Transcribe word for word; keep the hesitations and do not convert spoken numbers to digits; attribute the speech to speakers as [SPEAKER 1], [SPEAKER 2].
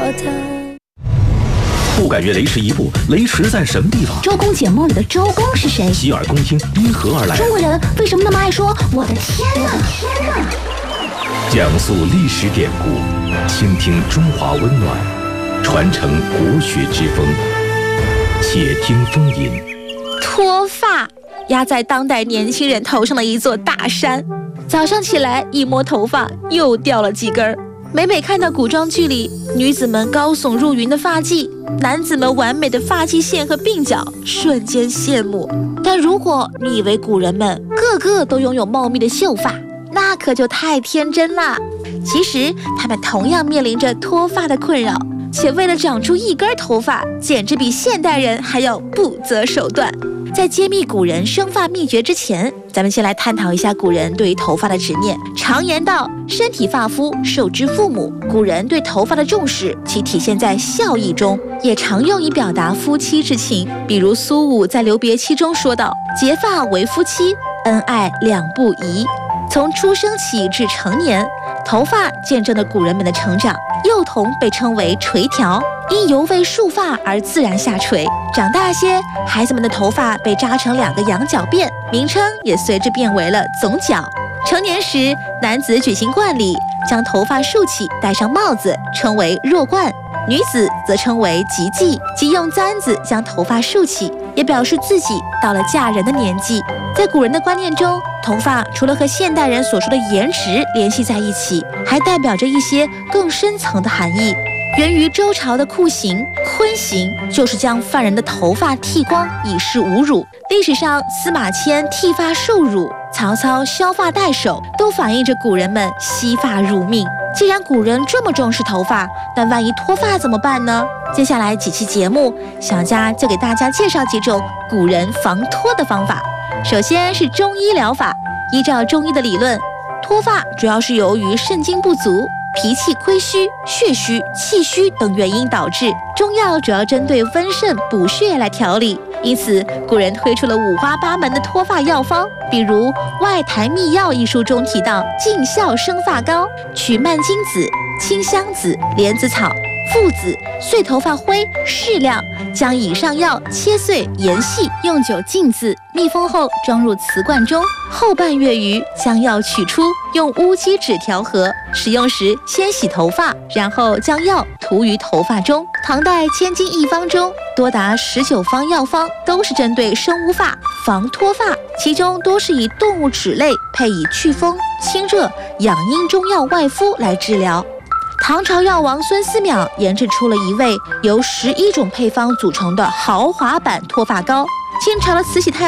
[SPEAKER 1] 他。
[SPEAKER 2] 不敢越雷池一步，雷池在什么地方？
[SPEAKER 3] 周公解梦里的周公是谁？
[SPEAKER 2] 洗耳恭听，因何而来？
[SPEAKER 3] 中国人为什么那么爱说我的天哪？天哪！
[SPEAKER 2] 讲述历史典故，倾听中华温暖，传承国学之风。且听风吟。
[SPEAKER 4] 脱发压在当代年轻人头上的一座大山，早上起来一摸头发又掉了几根儿。每每看到古装剧里女子们高耸入云的发髻，男子们完美的发际线和鬓角，瞬间羡慕。但如果你以为古人们个个都拥有茂密的秀发，那可就太天真啦。其实他们同样面临着脱发的困扰，且为了长出一根头发，简直比现代人还要不择手段。在揭秘古人生发秘诀之前，咱们先来探讨一下古人对于头发的执念。常言道，身体发肤受之父母。古人对头发的重视，其体现在孝义中，也常用以表达夫妻之情。比如苏武在留别期中说道：“结发为夫妻，恩爱两不疑。”从出生起至成年，头发见证了古人们的成长。幼童被称为垂髫，因犹未束发而自然下垂。长大些，孩子们的头发被扎成两个羊角辫，名称也随之变为了总角。成年时，男子举行冠礼，将头发束起，戴上帽子，称为弱冠；女子则称为及髻，即用簪子将头发束起，也表示自己到了嫁人的年纪。在古人的观念中，头发除了和现代人所说的颜值联系在一起，还代表着一些更深层的含义。源于周朝的酷刑坤刑，就是将犯人的头发剃光以示侮辱。历史上司马迁剃发受辱，曹操削发代首，都反映着古人们惜发如命。既然古人这么重视头发，那万一脱发怎么办呢？接下来几期节目，小佳就给大家介绍几种古人防脱的方法。首先是中医疗法。依照中医的理论，脱发主要是由于肾精不足、脾气亏虚、血虚、气虚等原因导致。中药主要针对温肾补血来调理，因此古人推出了五花八门的脱发药方。比如《外台秘药》一书中提到尽孝生发膏，取蔓荆子、清香子、莲子草、附子、碎头发灰适量，将以上药切碎研细，用酒浸渍，密封后装入瓷罐中，后半月余将药取出，用乌鸡脂调和。使用时先洗头发，然后将药涂于头发中。唐代《千金一方》中多达十九方药方都是针对生乌发、防脱发，其中多是以动物脂类配以祛风、清热、养阴中药外敷来治疗。唐朝药王孙思邈研制出了一味由十一种配方组成的豪华版脱发膏。清朝的慈禧太